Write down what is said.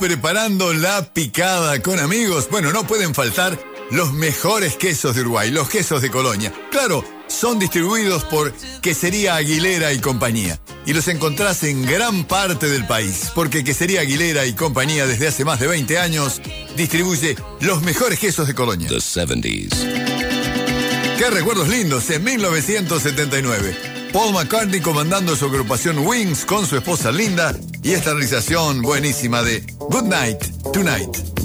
Preparando la picada con amigos. Bueno, no pueden faltar los mejores quesos de Uruguay, los quesos de Colonia. Claro, son distribuidos por Quesería Aguilera y Compañía. Y los encontrás en gran parte del país, porque Quesería Aguilera y Compañía desde hace más de 20 años distribuye los mejores quesos de Colonia. The 70s. ¡Qué recuerdos lindos! En 1979, Paul McCartney comandando su agrupación Wings con su esposa Linda y esta realización buenísima de Good Night Tonight.